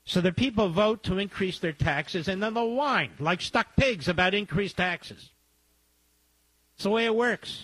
So the people vote to increase their taxes, and then they'll whine like stuck pigs about increased taxes. It's the way it works.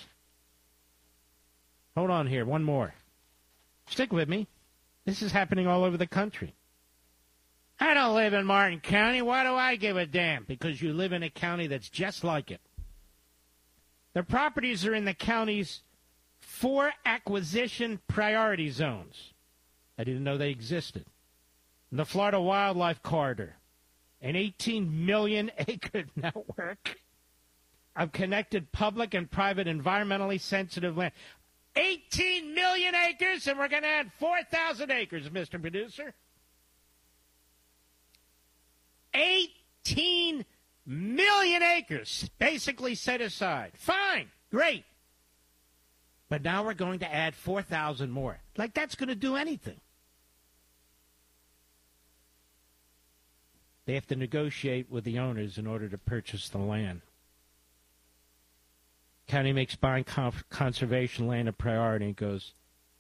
Hold on here, one more. Stick with me. This is happening all over the country. I don't live in Martin County. Why do I give a damn? Because you live in a county that's just like it. The properties are in the county's 4 acquisition priority zones. I didn't know they existed. The Florida Wildlife Corridor, an 18 million acre network of connected public and private environmentally sensitive land. 18 million acres, and we're going to add 4,000 acres, Mr. Producer. 18 million acres basically set aside. Fine, great. But now we're going to add 4,000 more. Like that's going to do anything. They have to negotiate with the owners in order to purchase the land. County makes buying conservation land a priority and goes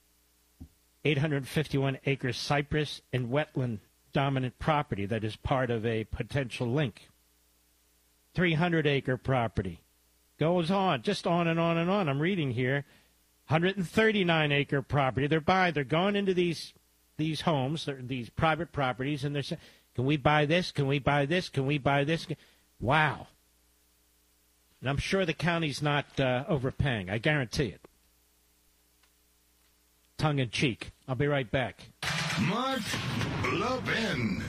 851 acres cypress and wetland dominant property that is part of a potential link. 300 acre property. Goes on, just on and on and on. I'm reading here. 139 acre property. They're going into these homes, these private properties, and they're saying, can we buy this? Can we buy this? Can we buy this? Wow. And I'm sure the county's not overpaying. I guarantee it. Tongue in cheek. I'll be right back. Mark Levin.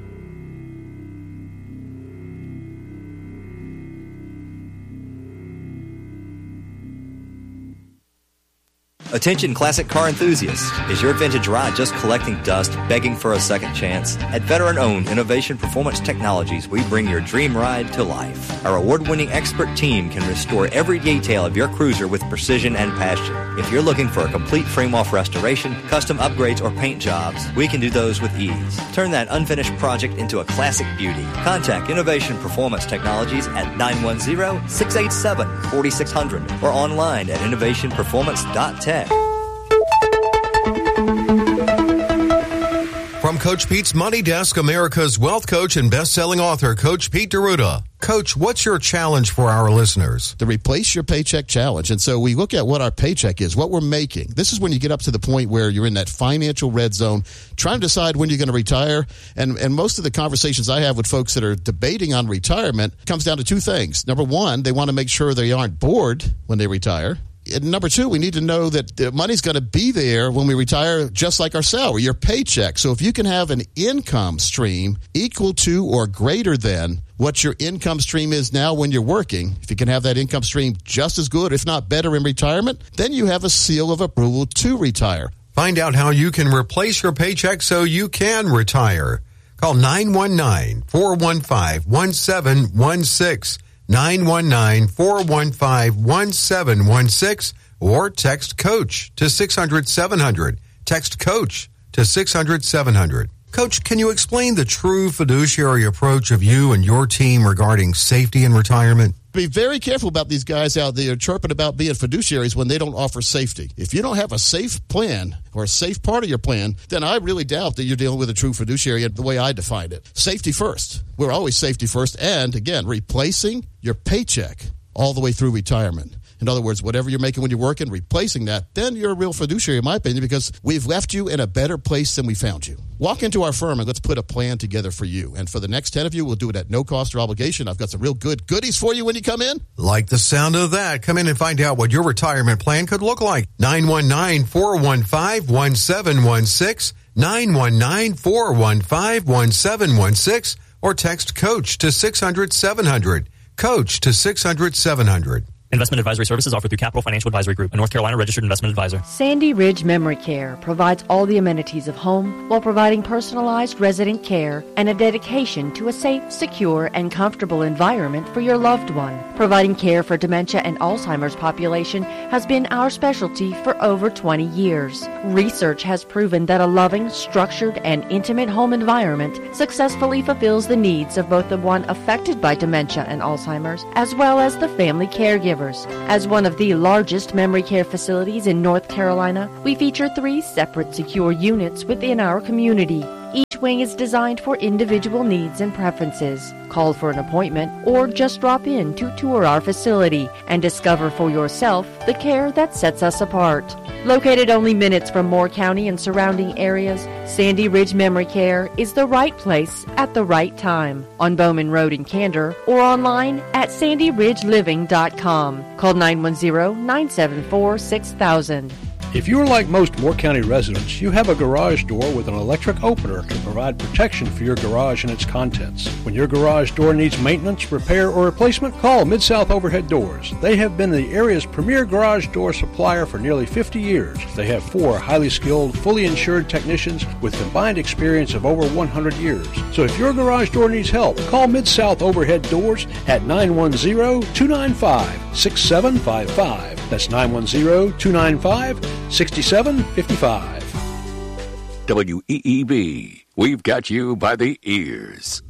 Attention classic car enthusiasts. Is your vintage ride just collecting dust, begging for a second chance? At veteran-owned Innovation Performance Technologies, we bring your dream ride to life. Our award-winning expert team can restore every detail of your cruiser with precision and passion. If you're looking for a complete frame-off restoration, custom upgrades, or paint jobs, we can do those with ease. Turn that unfinished project into a classic beauty. Contact Innovation Performance Technologies at 910-687-4600 or online at innovationperformance.tech. From Coach Pete's Money Desk, America's wealth coach and best-selling author, Coach Pete D'Arruda. Coach, what's your challenge for our listeners? The Replace Your Paycheck Challenge. And so we look at what our paycheck is, what we're making. This is when you get up to the point where you're in that financial red zone, trying to decide when you're going to retire. And most of the conversations I have with folks that are debating on retirement comes down to 2 things. Number one, they want to make sure they aren't bored when they retire. And number 2, we need to know that the money's going to be there when we retire, just like our salary, your paycheck. So if you can have an income stream equal to or greater than what your income stream is now when you're working, if you can have that income stream just as good, if not better in retirement, then you have a seal of approval to retire. Find out how you can replace your paycheck so you can retire. Call 919-415-1716. 919-415-1716 or text COACH to 600-700. Text COACH to 600-700. Coach, can you explain the true fiduciary approach of you and your team regarding safety in retirement? Be very careful about these guys out there chirping about being fiduciaries when they don't offer safety. If you don't have a safe plan or a safe part of your plan, then I really doubt that you're dealing with a true fiduciary the way I defined it. Safety first. We're always safety first. And, again, replacing your paycheck all the way through retirement. In other words, whatever you're making when you're working, replacing that, then you're a real fiduciary, in my opinion, because we've left you in a better place than we found you. Walk into our firm and let's put a plan together for you. And for the next 10 of you, we'll do it at no cost or obligation. I've got some real good goodies for you when you come in. Like the sound of that. Come in and find out what your retirement plan could look like. 919-415-1716, 919-415-1716, or text COACH to 600-700. COACH to 600-700. Investment advisory services offered through Capital Financial Advisory Group, a North Carolina registered investment advisor. Sandy Ridge Memory Care provides all the amenities of home while providing personalized resident care and a dedication to a safe, secure, and comfortable environment for your loved one. Providing care for dementia and Alzheimer's population has been our specialty for over 20 years. Research has proven that a loving, structured, and intimate home environment successfully fulfills the needs of both the one affected by dementia and Alzheimer's, as well as the family caregiver. As one of the largest memory care facilities in North Carolina, we feature 3 separate secure units within our community. Each wing is designed for individual needs and preferences. Call for an appointment or just drop in to tour our facility and discover for yourself the care that sets us apart. Located only minutes from Moore County and surrounding areas, Sandy Ridge Memory Care is the right place at the right time. On Bowman Road in Candor or online at sandyridgeliving.com. Call 910-974-6000. If you are like most Moore County residents, you have a garage door with an electric opener to provide protection for your garage and its contents. When your garage door needs maintenance, repair, or replacement, call Mid-South Overhead Doors. They have been the area's premier garage door supplier for nearly 50 years. They have 4 highly skilled, fully insured technicians with combined experience of over 100 years. So if your garage door needs help, call Mid-South Overhead Doors at 910-295-6755. That's 910-295-6755. WEEB, we've got you by the ears.